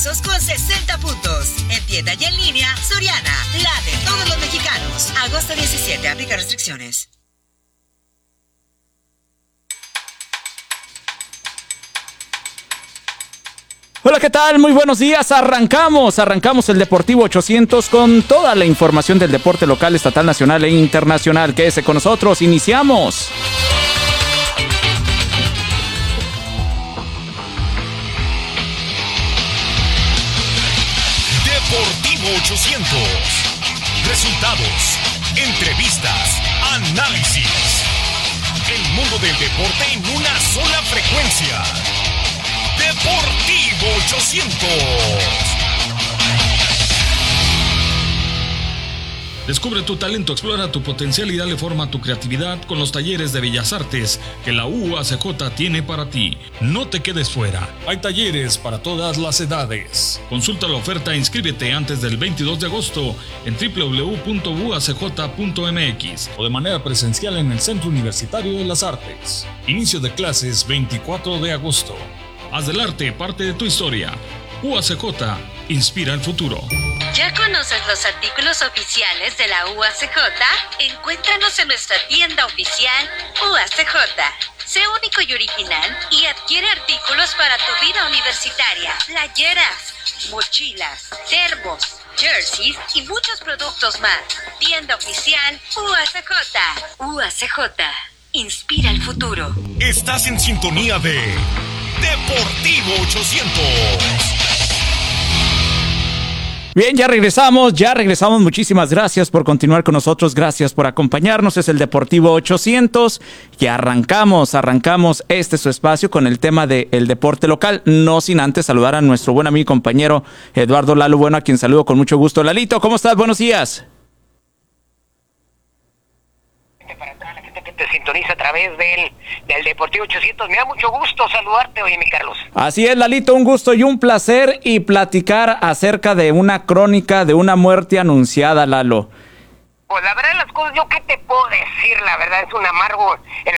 pesos con 60 puntos. En tienda y en línea, Soriana, la de todos los mexicanos. Agosto 17, aplica restricciones. Hola, ¿qué tal? Muy buenos días. Arrancamos el Deportivo 800 con toda la información del deporte local, estatal, nacional e internacional. Quédese con nosotros, iniciamos. Deportivo 800. Resultados, entrevistas, análisis. El mundo del deporte en una sola frecuencia. Deportivo 800. Descubre tu talento, explora tu potencial y dale forma a tu creatividad con los talleres de Bellas Artes que la UACJ tiene para ti. No te quedes fuera. Hay talleres para todas las edades. Consulta la oferta e inscríbete antes del 22 de agosto en www.uacj.mx o de manera presencial en el Centro Universitario de las Artes. Inicio de clases 24 de agosto. Haz del arte parte de tu historia. UACJ inspira el futuro. ¿Ya conoces los artículos oficiales de la UACJ? Encuéntranos en nuestra tienda oficial UACJ. Sé único y original y adquiere artículos para tu vida universitaria. Playeras, mochilas, termos, jerseys y muchos productos más. Tienda oficial UACJ. UACJ inspira el futuro. Estás en sintonía de Deportivo 800. Bien, ya regresamos. Muchísimas gracias por continuar con nosotros. Gracias por acompañarnos. Es el Deportivo 800 y arrancamos este su espacio con el tema del deporte local. No sin antes saludar a nuestro buen amigo y compañero Eduardo Lalo Bueno, a quien saludo con mucho gusto. Lalito, ¿cómo estás? Buenos días. Para toda la gente que te sintoniza a través del Deportivo 800, me da mucho gusto saludarte hoy, mi Carlos. Así es, Lalito, un gusto y un placer y platicar acerca de una crónica de una muerte anunciada, Lalo. Pues la verdad las cosas, ¿yo qué te puedo decir? La verdad es el amargo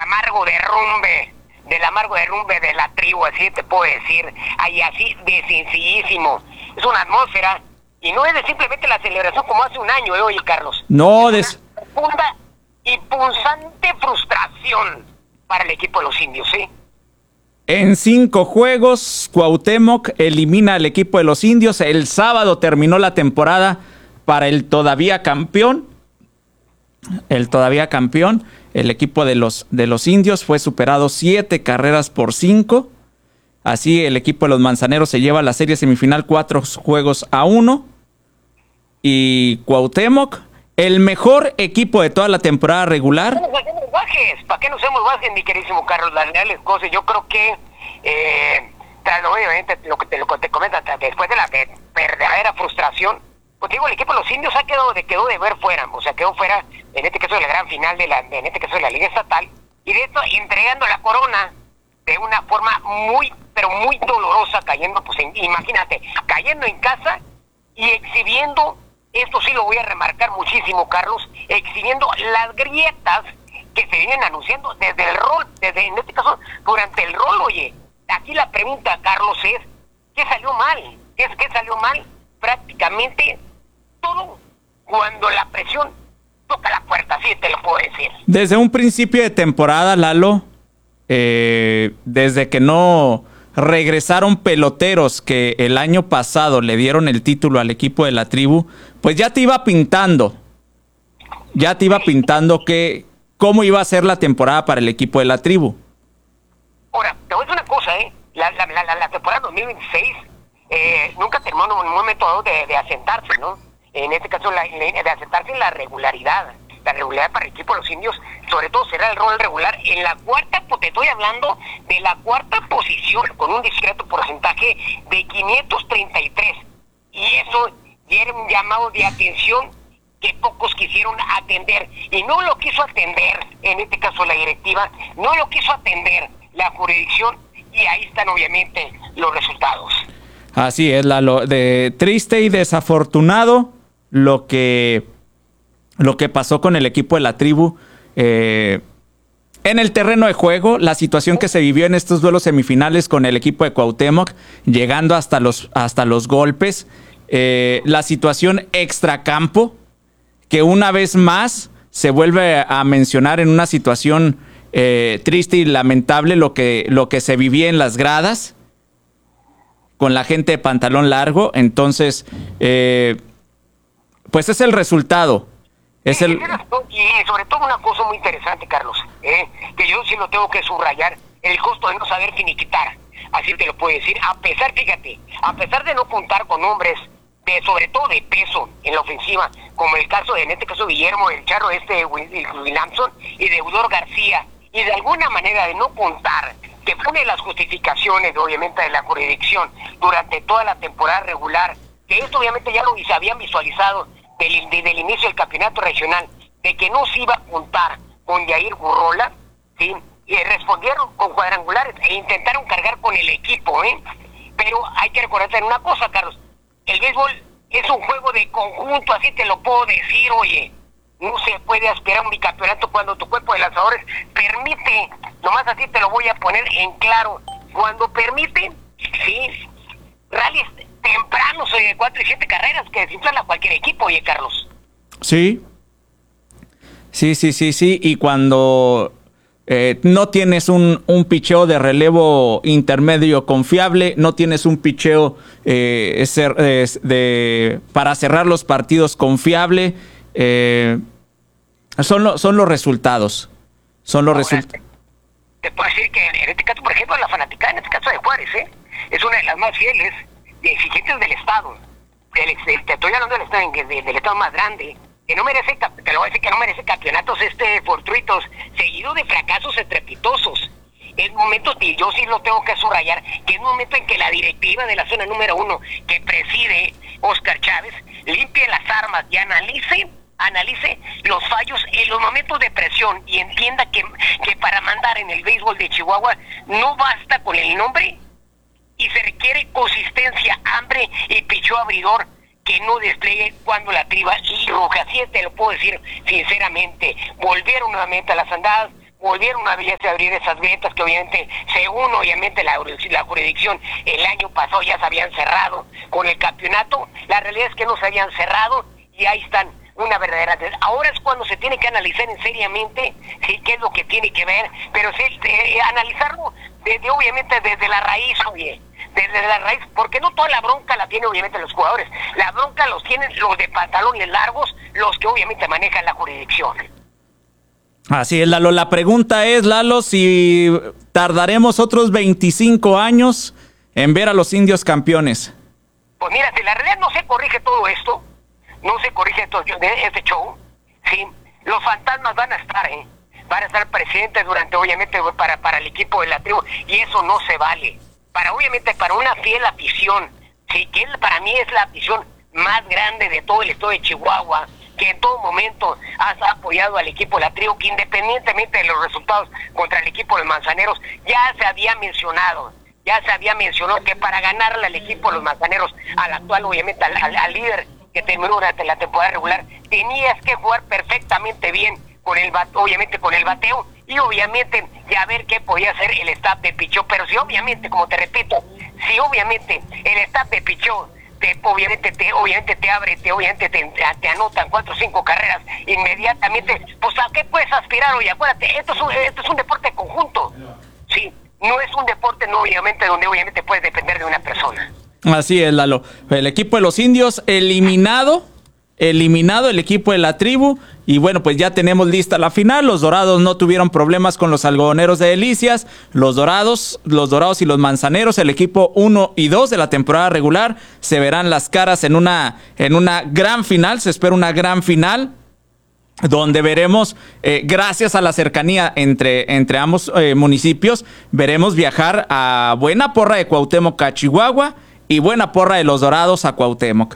derrumbe de la tribu, así te puedo decir, ahí así de sencillísimo. Es una atmósfera y no es de simplemente la celebración como hace un año, oye, Carlos. No, es una profunda y punzante frustración para el equipo de los indios, ¿sí? En 5 juegos, Cuauhtémoc elimina al equipo de los indios. El sábado terminó la temporada para el todavía campeón. El equipo de los indios fue superado 7 carreras por 5. Así el equipo de los manzaneros se lleva la serie semifinal 4-1. Y Cuauhtémoc, el mejor equipo de toda la temporada regular. ¿Para qué nos hemos bajes, mi queridísimo Carlos? Las reales cosas, yo creo que obviamente lo que te comenta, después de la verdadera frustración, pues digo, el equipo de los indios quedó de ver fuera, o sea, quedó fuera, en este caso de la gran final de la Liga Estatal, y de esto entregando la corona de una forma muy, pero muy dolorosa, cayendo, pues imagínate, cayendo en casa y exhibiendo. Esto sí lo voy a remarcar muchísimo, Carlos, exhibiendo las grietas que se vienen anunciando desde el rol, en este caso, durante el rol. Oye, aquí la pregunta, Carlos, es, ¿qué salió mal? ¿Qué salió mal? Prácticamente todo cuando la presión toca la puerta, así te lo puedo decir. Desde un principio de temporada, Lalo, desde que no regresaron peloteros que el año pasado le dieron el título al equipo de la tribu, pues ya te iba pintando que cómo iba a ser la temporada para el equipo de la tribu. Ahora, te voy a decir una cosa, la temporada 2026 nunca terminó en un momento dado de asentarse, ¿no? En este caso, de asentarse en la regularidad. La regularidad para el equipo de los indios, sobre todo será el rol regular en la cuarta, te estoy hablando de la cuarta posición, con un discreto porcentaje de 533. Y eso era un llamado de atención que pocos quisieron atender. Y no lo quiso atender, en este caso la directiva, no lo quiso atender la jurisdicción, y ahí están obviamente los resultados. Así es, Lalo, de triste y desafortunado lo que pasó con el equipo de la tribu. En el terreno de juego, la situación que se vivió en estos duelos semifinales con el equipo de Cuauhtémoc, llegando hasta los golpes, la situación extracampo, que una vez más se vuelve a mencionar en una situación triste y lamentable lo que se vivía en las gradas con la gente de pantalón largo. Entonces, pues es el resultado. Y sobre todo una cosa muy interesante, Carlos, que yo sí lo tengo que subrayar, el costo de no saber finiquitar, así te lo puedo decir, a pesar de no contar con hombres sobre todo de peso en la ofensiva, como el caso en este caso Guillermo, el Charro Williamson y Deudor García, y de alguna manera de no contar, que fue una de las justificaciones obviamente de la jurisdicción durante toda la temporada regular, que esto obviamente ya lo habían visualizado desde el inicio del campeonato regional, de que no se iba a contar con Yair Gurrola, ¿sí? Y respondieron con cuadrangulares e intentaron cargar con el equipo, pero hay que recordar una cosa, Carlos, el béisbol es un juego de conjunto, así te lo puedo decir, oye, no se puede aspirar a un bicampeonato cuando tu cuerpo de lanzadores permite, nomás así te lo voy a poner en claro, cuando permite, sí, rallies tempranos de 4 y 7 carreras que desinflan a cualquier equipo, oye, Carlos. Sí, y cuando no tienes un picheo de relevo intermedio confiable, no tienes un picheo para cerrar los partidos confiable, son los resultados. Te puedo decir que en este caso, por ejemplo, la fanaticada, en este caso de Juárez, es una de las más fieles y exigentes del Estado. Te estoy hablando del Estado más grande, que no merece, te lo voy a decir, que no merece campeonatos fortuitos, seguido de fracasos estrepitosos. Es momento, y yo sí lo tengo que subrayar, que es momento en que la directiva de la zona número 1, que preside Oscar Chávez, limpie las armas y analice los fallos en los momentos de presión y entienda que para mandar en el béisbol de Chihuahua no basta con el nombre y se requiere consistencia, hambre y picheo abridor que no despliegue cuando la triba y roja. Así te lo puedo decir sinceramente. Volvieron nuevamente a las andadas, volvieron a abrir esas grietas que obviamente, según obviamente la jurisdicción, el año pasado ya se habían cerrado con el campeonato. La realidad es que no se habían cerrado y ahí están. Una verdadera. Ahora es cuando se tiene que analizar seriamente, sí, qué es lo que tiene que ver, pero sí, analizarlo obviamente desde la raíz, oye, desde la raíz, porque no toda la bronca la tienen obviamente los jugadores, la bronca los tienen los de pantalones largos, los que obviamente manejan la jurisdicción. Así es, Lalo. La pregunta es, Lalo, si tardaremos otros 25 años en ver a los Indios campeones. Pues mira, si la realidad no se corrige todo esto, no se corrige este show, sí, los fantasmas van a estar presentes durante, obviamente, para el equipo de la tribu, y eso no se vale. Obviamente, para una fiel afición, sí, que para mí es la afición más grande de todo el estado de Chihuahua, que en todo momento has apoyado al equipo de la tribu, que independientemente de los resultados contra el equipo de los Manzaneros, ya se había mencionado que para ganarle al equipo de los Manzaneros, al actual, obviamente, al líder que terminó durante la temporada regular, tenías que jugar perfectamente bien obviamente con el bateo, y obviamente ya ver qué podía hacer el staff de picheo. Pero si obviamente, como te repito, si obviamente el staff de picheo obviamente te abre, te anotan 4 o 5 carreras inmediatamente, pues ¿a qué puedes aspirar? Oye, acuérdate, esto es un deporte conjunto, sí, no es un deporte obviamente donde obviamente puedes depender de una persona. Así es, Lalo. El equipo de los Indios eliminado el equipo de la tribu, y bueno, pues ya tenemos lista la final. Los Dorados no tuvieron problemas con los Algodoneros de Delicias. Los Dorados y los Manzaneros, el equipo 1 y 2 de la temporada regular, se verán las caras en una gran final. Se espera una gran final donde veremos, gracias a la cercanía entre ambos municipios, veremos viajar a buena porra de Cuauhtémoc a Chihuahua y buena porra de los Dorados a Cuauhtémoc.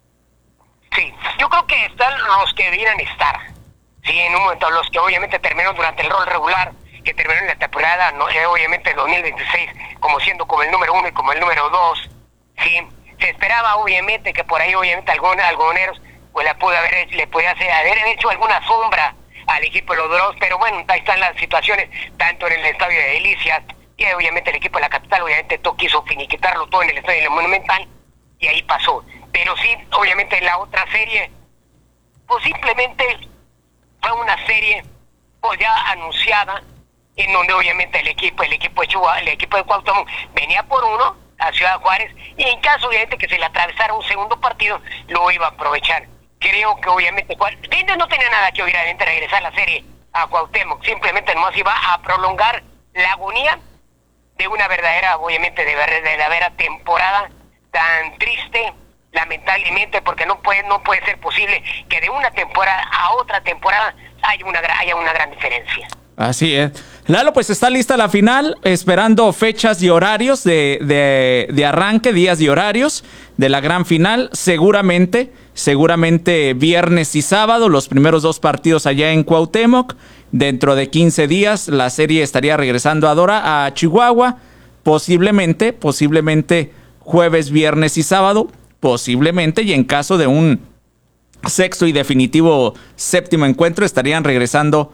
Sí, yo creo que están los que debieran estar. Sí, en un momento, los que obviamente terminaron durante el rol regular, que terminaron en la temporada, obviamente 2026, siendo como el número 1 y como el número 2. Sí, se esperaba obviamente que por ahí obviamente algodoneros pues le puede haber hecho alguna sombra al equipo de los Dorados, pero bueno, ahí están las situaciones, tanto en el estadio de Delicias, y obviamente el equipo de la capital, obviamente quiso finiquitarlo todo en el estadio Monumental, y ahí pasó. Pero sí, obviamente en la otra serie, pues simplemente fue una serie pues ya anunciada, en donde obviamente el equipo de Chihuahua, el equipo de Cuauhtémoc venía por uno a Ciudad Juárez, y en caso obviamente que se le atravesara un segundo partido, lo iba a aprovechar. Creo que obviamente Indios no tenía nada que obviamente regresar la serie a Cuauhtémoc, simplemente nomás iba a prolongar la agonía de una verdadera, obviamente de la verdadera temporada tan triste, lamentablemente, porque no puede ser posible que de una temporada a otra temporada haya una gran diferencia. Así es. Lalo, pues está lista la final, esperando fechas y horarios de arranque, días y horarios de la gran final. Seguramente viernes y sábado, los primeros 2 partidos allá en Cuauhtémoc. Dentro de 15 días la serie estaría regresando a Chihuahua. Posiblemente jueves, viernes y sábado. Posiblemente, y en caso de un sexto y definitivo séptimo encuentro, estarían regresando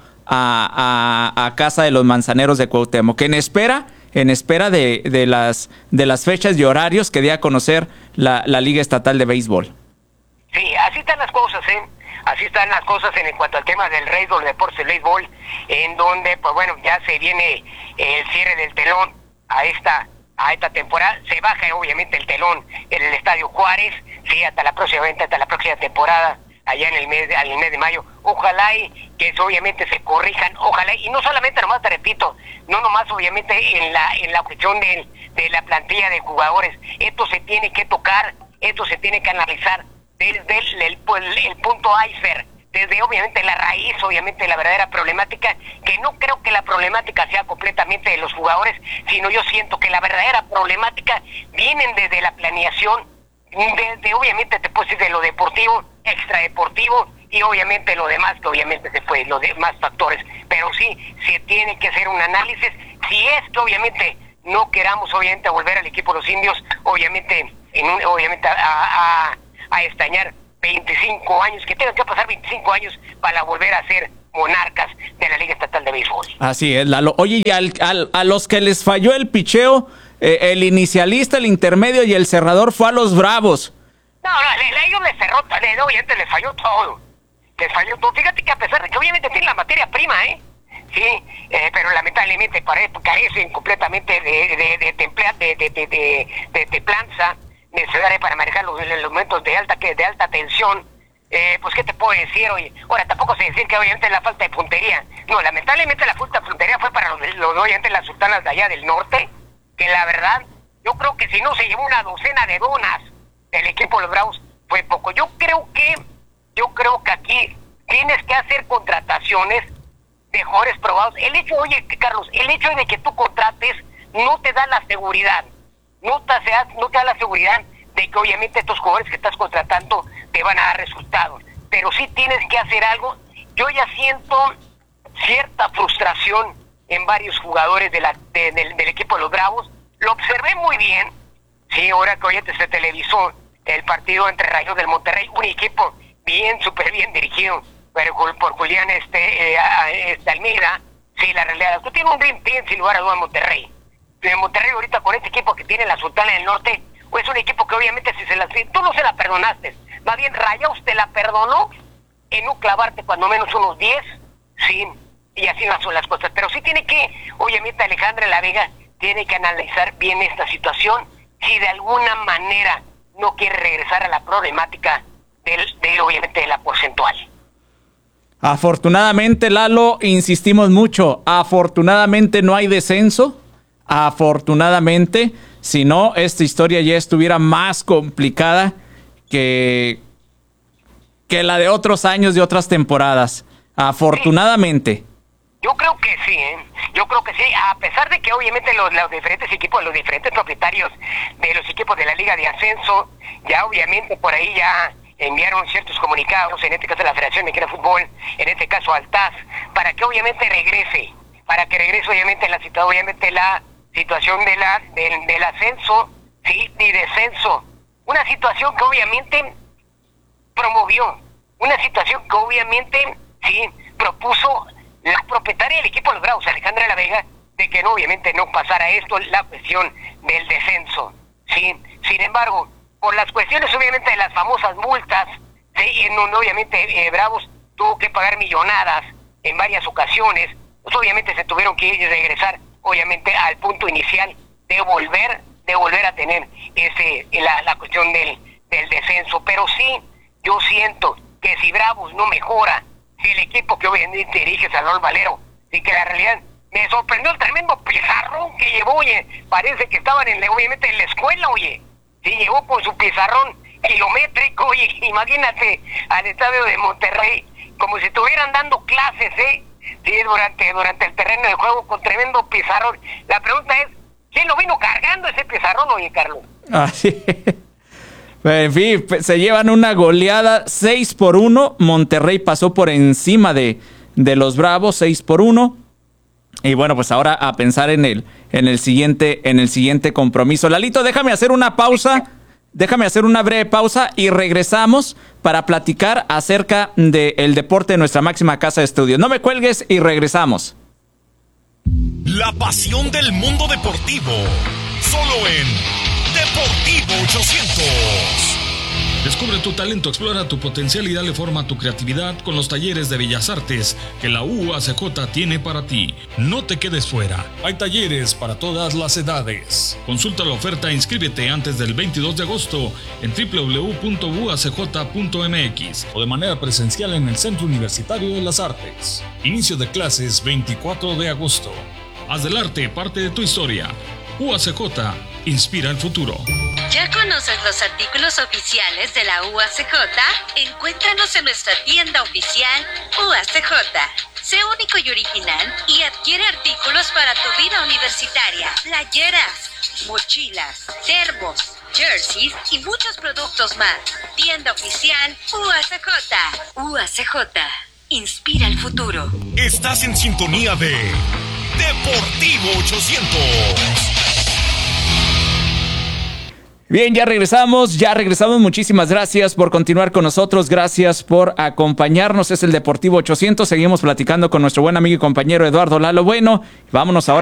a casa de los Manzaneros de Cuauhtémoc, en espera de las fechas y horarios que dé a conocer la Liga Estatal de Béisbol. Sí, así están las cosas, Así están las cosas en cuanto al tema del béisbol, deportes del béisbol, en donde, pues bueno, ya se viene el cierre del telón a esta temporada. Se baja obviamente el telón en el Estadio Juárez, sí, hasta la próxima temporada, allá en el mes de mayo. Ojalá y que obviamente se corrijan, ojalá, y no solamente, nomás te repito, no nomás obviamente en la cuestión de la plantilla de jugadores. Esto se tiene que tocar, esto se tiene que analizar desde el punto iceberg, desde obviamente la raíz, obviamente la verdadera problemática, que no creo que la problemática sea completamente de los jugadores, sino yo siento que la verdadera problemática vienen desde la planeación, desde obviamente te puedo decir de lo deportivo, extradeportivo, y obviamente lo demás, que obviamente los demás factores, pero sí se tiene que hacer un análisis, si es que obviamente no queramos obviamente volver al equipo de los Indios, obviamente a extrañar 25 años, que tengan que pasar 25 años para volver a ser monarcas de la Liga Estatal de Béisbol. Así es, Lalo. Oye, y a los que les falló el picheo, el inicialista, el intermedio y el cerrador fue a los Bravos. No, ellos obviamente les falló todo. Les falló todo. Fíjate que a pesar de que obviamente tienen la materia prima, sí, pero lamentablemente carecen completamente de templanza necesaria para manejar los momentos de alta tensión. Pues qué te puedo decir, oye, ahora tampoco se decir que obviamente la falta de puntería, no, lamentablemente la falta de puntería fue para los obviamente las sultanas de allá del norte, que la verdad, yo creo que si no se llevó una docena de donas el equipo de los Bravos, fue poco. Yo creo que aquí tienes que hacer contrataciones de jugadores probados. El hecho, oye, Carlos, el hecho de que tú contrates no te da la seguridad, no te da la seguridad de que obviamente estos jugadores que estás contratando te van a dar resultados, pero sí tienes que hacer algo. Yo ya siento cierta frustración en varios jugadores del equipo de los Bravos. Lo observé muy bien, sí, ahora que hoy se televisó el partido entre Rayos del Monterrey, un equipo súper bien dirigido por Julián Almeida. Sí, la realidad, tú tienes un Dream Team sin lugar a dudas en Monterrey. En Monterrey ahorita con este equipo que tiene la Sultana del Norte, pues es un equipo que obviamente tú no se la perdonaste, más bien Rayados te la perdonó en no clavarte cuando menos unos 10, sí, y así no son las cosas, pero sí tiene que, obviamente Alejandra La Vega tiene que analizar bien esta situación, si de alguna manera no quiere regresar a la problemática obviamente de la porcentual. Afortunadamente, Lalo, insistimos mucho, afortunadamente no hay descenso, afortunadamente, si no, esta historia ya estuviera más complicada que la de otros años, de otras temporadas. Afortunadamente. Sí. Yo creo que sí, yo creo que sí, a pesar de que obviamente los diferentes equipos, los diferentes propietarios de los equipos de la Liga de Ascenso, ya obviamente por ahí ya enviaron ciertos comunicados, en este caso la Federación Mexicana de Fútbol, en este caso al TAS, para que obviamente regrese obviamente la situación del ascenso, sí, y descenso, una situación que obviamente promovió, una situación que obviamente sí propuso la propietaria del equipo de los Bravos, Alejandra La Vega, de que no, obviamente no pasara esto, la cuestión del descenso, ¿sí? Sin embargo, por las cuestiones obviamente de las famosas multas, ¿sí? En donde obviamente Bravos tuvo que pagar millonadas en varias ocasiones, pues obviamente se tuvieron que ir y regresar obviamente al punto inicial de volver a tener la cuestión del descenso. Pero sí, yo siento que si Bravos no mejora, si el equipo que obviamente dirige Salvador Valero, y que la realidad me sorprendió el tremendo pizarrón que llevó, oye, parece que estaban obviamente en la escuela, oye, sí, llegó con su pizarrón kilométrico, oye, imagínate al estadio de Monterrey, como si estuvieran dando clases, sí, durante el terreno de juego con tremendo pizarrón. La pregunta es, ¿quién lo vino cargando ese pizarrón, oye, Carlos? Así en fin, se llevan una goleada 6-1. Monterrey pasó por encima de los Bravos 6-1. Y bueno, pues ahora a pensar en el siguiente compromiso. Lalito, déjame hacer una pausa. Déjame hacer una breve pausa y regresamos para platicar acerca del deporte de nuestra máxima casa de estudios. No me cuelgues y regresamos. La pasión del mundo deportivo. Solo en Deportivo 800. Descubre tu talento, explora tu potencial y dale forma a tu creatividad con los talleres de Bellas Artes que la UACJ tiene para ti. No te quedes fuera. Hay talleres para todas las edades. Consulta la oferta e inscríbete antes del 22 de agosto en www.uacj.mx o de manera presencial en el Centro Universitario de las Artes. Inicio de clases 24 de agosto. Haz del arte parte de tu historia. UACJ inspira el futuro. ¿Ya conoces los artículos oficiales de la UACJ? Encuéntranos en nuestra tienda oficial UACJ. Sé único y original y adquiere artículos para tu vida universitaria. Playeras, mochilas, termos, jerseys y muchos productos más. Tienda oficial UACJ. UACJ inspira el futuro. Estás en sintonía de Deportivo 800. Bien, ya regresamos. Muchísimas gracias por continuar con nosotros. Gracias por acompañarnos. Es el Deportivo 800. Seguimos platicando con nuestro buen amigo y compañero Eduardo Lalo Bueno. Vámonos ahora.